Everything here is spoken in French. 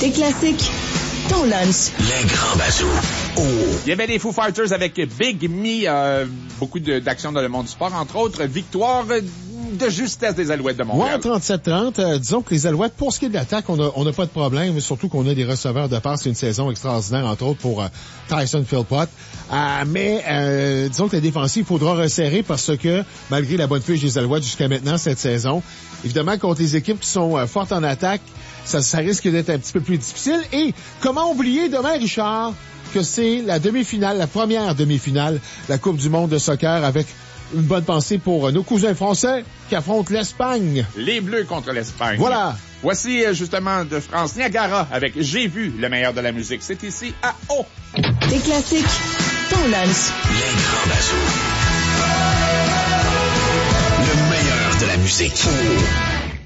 Tes classiques, ton lunch. Les grands bazous. Oh. Il y avait les Foo Fighters avec Big Me, beaucoup d'actions dans le monde du sport, entre autres, victoire de justesse des Alouettes de Montréal. Ouais, 37-30. Disons que les Alouettes, pour ce qui est de l'attaque, on n'a pas de problème, surtout qu'on a des receveurs de passe. C'est une saison extraordinaire, entre autres, pour Tyson Philpott. Mais disons que la défensive, il faudra resserrer parce que, malgré la bonne fiche des Alouettes jusqu'à maintenant cette saison, évidemment, contre les équipes qui sont fortes en attaque, ça risque d'être un petit peu plus difficile. Et comment oublier demain, Richard, que c'est la demi-finale, la première demi-finale, la Coupe du monde de soccer avec une bonne pensée pour nos cousins français qui affrontent l'Espagne. Les Bleus contre l'Espagne. Voilà. Voici justement de France Niagara avec J'ai vu le meilleur de la musique. C'est ici à O. Tes classiques, ton lunch. Les grands bazous. Le meilleur de la musique.